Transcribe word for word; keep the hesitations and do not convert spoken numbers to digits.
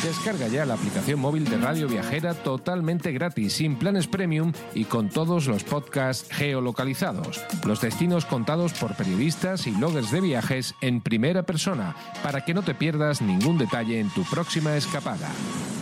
Descarga ya la aplicación móvil de Radio Viajera totalmente gratis, sin planes premium y con todos los podcasts geolocalizados. Los destinos contados por periodistas y bloggers de viajes en primera persona, para que no te pierdas ningún detalle en tu próxima escapada.